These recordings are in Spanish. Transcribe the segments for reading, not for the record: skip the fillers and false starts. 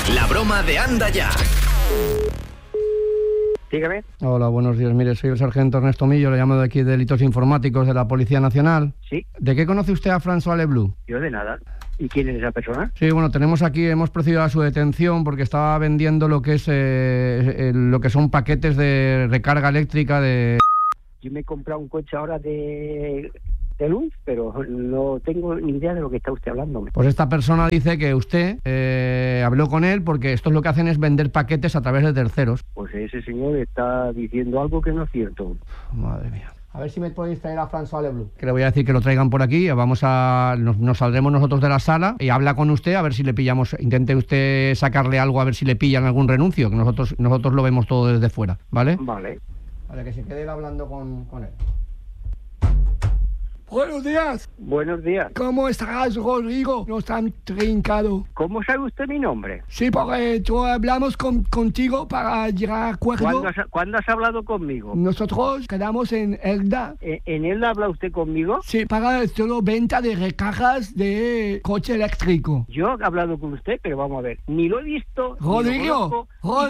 La broma de Anda Ya. Dígame. Hola, buenos días. Mire, soy el sargento Ernesto Millo, le llamo de aquí de Delitos Informáticos de la Policía Nacional. Sí. ¿De qué conoce usted a François Leblanc? Yo de nada. ¿Y quién es esa persona? Sí, bueno, tenemos aquí, hemos procedido a su detención porque estaba vendiendo lo que es lo que son paquetes de recarga eléctrica de... Yo me he comprado un coche ahora de luz, pero no tengo ni idea de lo que está usted hablando. Pues esta persona dice que usted habló con él porque esto lo que hacen es vender paquetes a través de terceros. Pues ese señor está diciendo algo que no es cierto. Madre mía. A ver si me podéis traer a François Leblanc. Que le voy a decir que lo traigan por aquí. Nos saldremos nosotros de la sala y habla con usted a ver si le pillamos. Intente usted sacarle algo a ver si le pillan algún renuncio, que nosotros lo vemos todo desde fuera, ¿vale? Vale. Vale, que se quede él hablando con él. Buenos días. Buenos días. ¿Cómo estás, Rodrigo? No tan trincado. ¿Cómo sabe usted mi nombre? Sí, porque tú hablamos contigo para llegar a acuerdo. ¿Cuándo has hablado conmigo? Nosotros quedamos en Elda. ¿En Elda habla usted conmigo? Sí, para solo venta de recargas de coche eléctrico. Yo he hablado con usted, pero vamos a ver. Ni lo he visto. Rodrigo.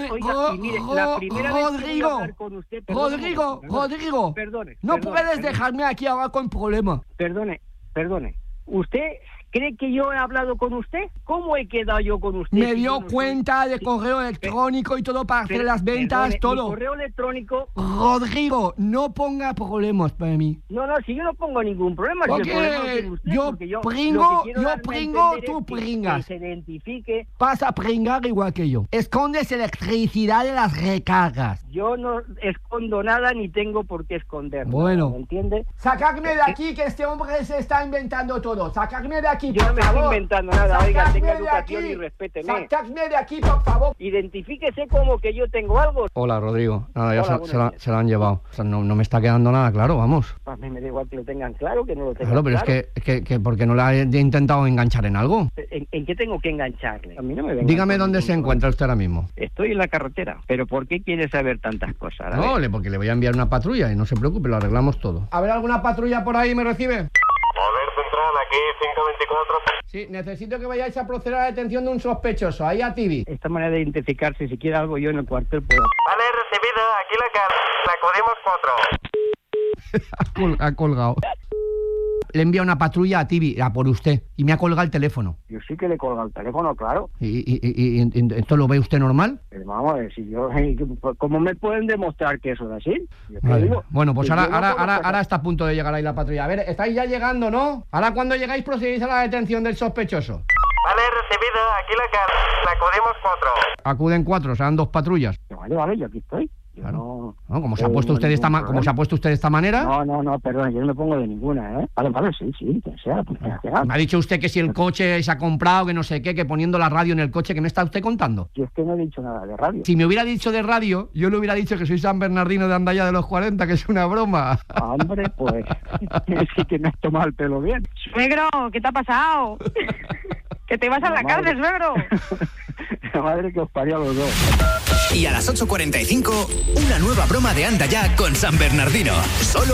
Rodrigo. Perdone. No puedes dejarme aquí ahora con problemas. Perdone. ¿Usted cree que yo he hablado con usted? ¿Cómo he quedado yo con usted? Me dio cuenta de correo electrónico y todo para hacer las ventas, todo. Mi correo electrónico... Rodrigo, no ponga problemas para mí. No, si yo no pongo ningún problema. Porque yo pringo, tú pringas. Que se identifique. Vas a pringar igual que yo. Escondes electricidad de las recargas. Yo no escondo nada ni tengo por qué esconder. Bueno. ¿Me entiende? Sacadme de aquí, que este hombre se está inventando todo. Sacadme de aquí, yo no me estoy inventando nada. Oiga, tenga educación y respéteme. Sacadme de aquí, por favor. Identifíquese como que yo tengo algo. Hola, Rodrigo. Nada, ya se la han llevado. O sea, no me está quedando nada claro, vamos. A mí me da igual que lo tengan claro, que no lo tengan claro. Pero claro. Es que porque no la he intentado enganchar en algo. ¿En qué tengo que engancharle? A mí no me venga. Dígame dónde se encuentra usted ahora mismo. Estoy en la carretera. ¿Pero por qué quiere saber tantas cosas? No, porque le voy a enviar una patrulla y no se preocupe, lo arreglamos todo. ¿A ver alguna patrulla por ahí me recibe? Poder central, aquí 524. Sí, necesito que vayáis a proceder a la detención de un sospechoso, ahí a Tibi. Esta manera de identificarse, si quiere algo yo en el cuartel puedo... Vale, recibido, aquí la acudimos 4. Ha colgado. Le envía una patrulla a Tibi, a por usted, y me ha colgado el teléfono. Yo sí que le he colgado el teléfono, claro. ¿Y esto lo ve usted normal? Pero vamos a ver, si yo... ¿Cómo me pueden demostrar que eso es así? Vale. Digo, bueno, pues ahora está a punto de llegar ahí la patrulla. A ver, estáis ya llegando, ¿no? Ahora cuando llegáis procedéis a la detención del sospechoso. Vale, recibido, aquí la acudimos 4. Acuden 4, serán 2 patrullas. Vale, yo aquí estoy. Claro. No, como se ha puesto usted de esta manera. No, perdón, yo no me pongo de ninguna, ¿eh? Vale, sí, que sea. Me ha dicho usted que si el coche se ha comprado, que no sé qué, que poniendo la radio en el coche, ¿qué me está usted contando? Yo es que no he dicho nada de radio. Si me hubiera dicho de radio, yo le hubiera dicho que soy San Bernardino de Anda Ya de los 40, que es una broma. Hombre, pues, sí que me has tomado el pelo bien. Suegro, ¿qué te ha pasado? Que te vas a la cárcel, suegro. La madre que os parió a los dos. Y a las 8:45, una nueva broma de Anda Ya con San Bernardino. Solo